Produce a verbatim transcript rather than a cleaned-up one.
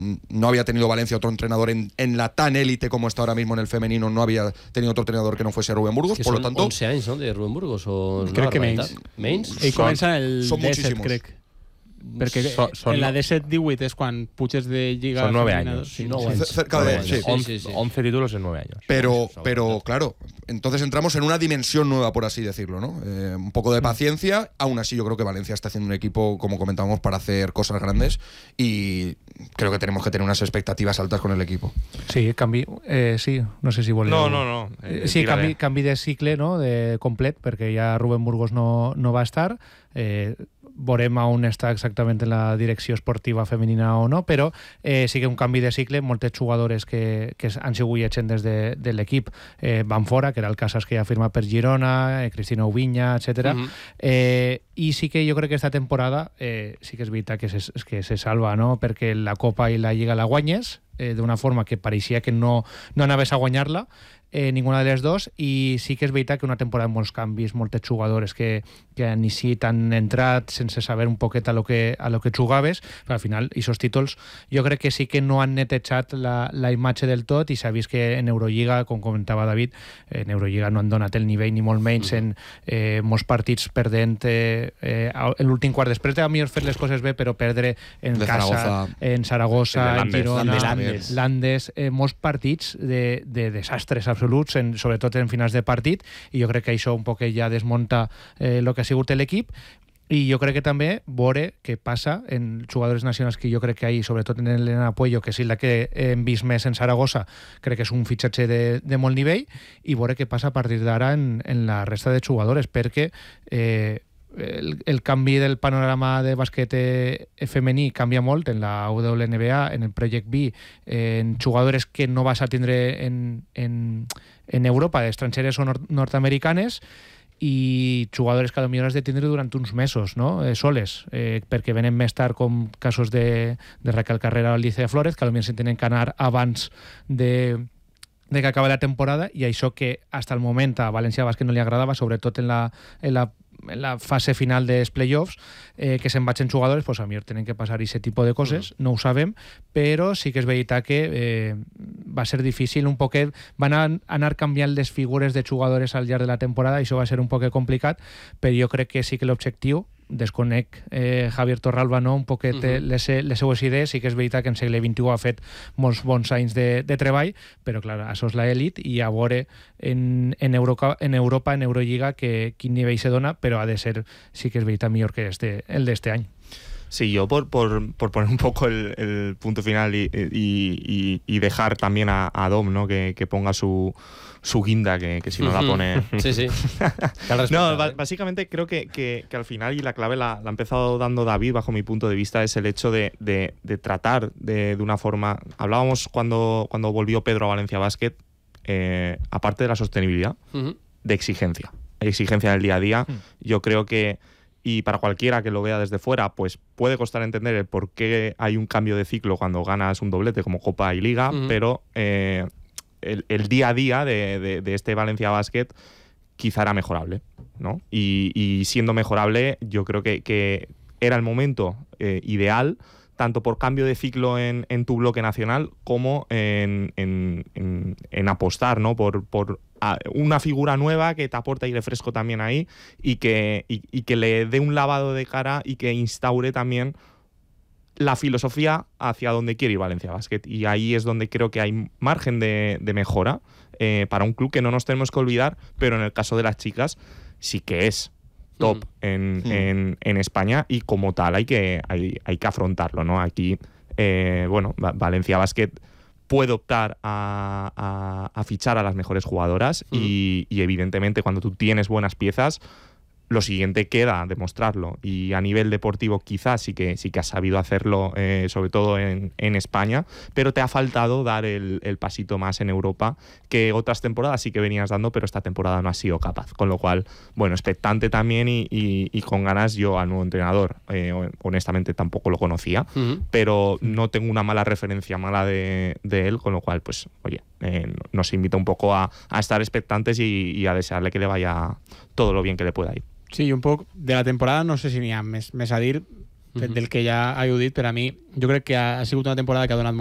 no había tenido Valencia otro entrenador en, en la tan élite como está ahora mismo en el femenino, no había tenido otro entrenador que no fuese Rubén Burgos, que por lo tanto... once anys, no?, de Rubén Burgos, o... Crec no, que menys. Menys? Ell comença en el són disset, moltíssimos. crec. Perquè So- són- en la disset divuit és quan puges de Lliga Son nueve femenina, años. sí, No, sí. anys. cerca de- Sí, sí. sí, once, sí. once títulos en nueve años. Pero, Sí, pero claro, entonces entramos en una dimensión nueva, por así decirlo, ¿no? Eh, un poco de paciencia. Aún así, yo creo que Valencia está haciendo un equipo, como comentábamos, para hacer cosas grandes y creo que tenemos que tener unas expectativas altas con el equipo. Sí, canvi, eh, sí, no sé si voleu... No, no, no. Eh, Eh, sí, tira canvi, de- canvi de cicle, no?, de complet, perquè ja Rubén Burgos no, no va estar. Eh, veurem on està exactament en la direcció esportiva femenina o no, però eh, sí que un canvi de cicle. Moltes jugadores que, que han sigut llegends de, de l'equip eh, van fora, que era el Casas, que ja ha firmat per Girona, eh, Cristina Ubiña, etcètera. Mhm. eh, I sí que jo crec que aquesta temporada eh, sí que és veritat que se, que se salva, no?, perquè la Copa i la Lliga la guanyes eh, d'una forma que pareixia que no, no anaves a guanyar-la, eh, ninguna de les dos, i sí que és veritat que una temporada amb molts canvis, moltes jugadores que, que han iniciat, han entrat sense saber un poquet a lo que, a lo que jugaves, però al final, aquests títols jo crec que sí que no han netejat la, la imatge del tot, i s'ha vist que en Eurolliga, com comentava David, en Eurolliga no han donat el nivell ni molt menys, en eh, molts partits perdent eh, eh, en l'últim quart, després de millor fer les coses bé, però perdre en De casa, Zaragoza. en Saragossa, De en Landes. Girona, Landes. Landes, eh, molts partits de, de desastres absoluts, en, sobretot en finals de partit, i jo crec que això un poc ja desmunta el eh, que ha sigut l'equip. I jo crec que també veure què passa en jugadors nacionals, que jo crec que ahir, sobretot en l'Elena Puello, que és la que hem vist més en Saragossa, crec que és un fitxatge de, de molt nivell, i veure què passa a partir d'ara en, en la resta de jugadores, perquè eh, el, el canvi del panorama de bàsquet eh, femení canvia molt en la U W N B A, en el Project B, eh, en jugadores que no vas a tindre en, en, en Europa, estrangeres o nord nord-americanes, i jugadores que potser has de tindre durant uns mesos, no?, eh, soles, eh, perquè venen més tard, com casos de, de Raquel Carrera o Alicia Flores, que potser se tenen que anar abans de, de que acabi la temporada, i això que fins al moment a València Bàsquet no li agradava, sobretot en la, en la en la fase final dels playoffs, eh, que se'n vagin jugadors, pues a millor tenen que passar aquest tipus de coses, no ho sabem, però sí que és veritat que eh, va ser difícil un poquet, van a, anar canviant les figures de jugadores al llarg de la temporada, i això va ser un poquet complicat, però jo crec que sí que l'objectiu, desconec eh, Javier Torralba, no?, un poquet uh -huh. les, les seues idees, sí que és veritat que en segle vint-i-u ha fet molts bons anys de, de treball, però clar, això és l'elit, i a veure en, en, Europa, en Europa, en Eurolliga, que, quin nivell se dona, però ha de ser, sí que és veritat, millor que este, el d'este any. Sí, yo por, por, por poner un poco el, el punto final y, y, y, y dejar también a, a Dom, ¿no?, que, que ponga su, su guinda, que, que si no la pone... Sí, sí. No, b- básicamente creo que, que, que al final, y la clave la, la ha empezado dando David, bajo mi punto de vista, es el hecho de, de, de tratar de, de una forma... Hablábamos cuando, cuando volvió Pedro a Valencia Basket, eh, aparte de la sostenibilidad, Uh-huh. de exigencia. Exigencia del día a día. Yo creo que, y para cualquiera que lo vea desde fuera, pues puede costar entender el por qué hay un cambio de ciclo cuando ganas un doblete como Copa y Liga, Uh-huh. pero eh, el, el día a día de, de, de este Valencia Basket quizá era mejorable, ¿no? Y, y siendo mejorable, yo creo que, que era el momento eh, ideal, tanto por cambio de ciclo en, en tu bloque nacional como en, en, en, en apostar, ¿no?, por, por a, una figura nueva que te aporte aire fresco también ahí, y que, y, y que le dé un lavado de cara y que instaure también la filosofía hacia donde quiere ir Valencia Basket. Y ahí es donde creo que hay margen de, de mejora eh, para un club que no nos tenemos que olvidar, pero en el caso de las chicas sí que es top Mm. en, Mm. en, en España, y como tal hay que, hay, hay que afrontarlo, ¿no? Aquí, eh, bueno, Va- Valencia Basket puede optar a, a, a fichar a las mejores jugadoras, Mm. y, y evidentemente cuando tú tienes buenas piezas, lo siguiente queda demostrarlo, y a nivel deportivo quizás sí que sí que has sabido hacerlo, eh, sobre todo en, en España, pero te ha faltado dar el, el pasito más en Europa, que otras temporadas sí que venías dando, pero esta temporada no has sido capaz, con lo cual, bueno, expectante también, y, y, y con ganas. Yo al nuevo entrenador, eh, honestamente tampoco lo conocía, Uh-huh. pero no tengo una mala referencia mala de, de él, con lo cual, pues, oye, eh, nos invita un poco a, a estar expectantes y, y a desearle que le vaya todo lo bien que le pueda ir. Sí, i un poc de la temporada no sé si n'hi ha més, més a dir, del que ja ha al·ludit, per a mi, jo crec que ha, ha sigut una temporada que ha donat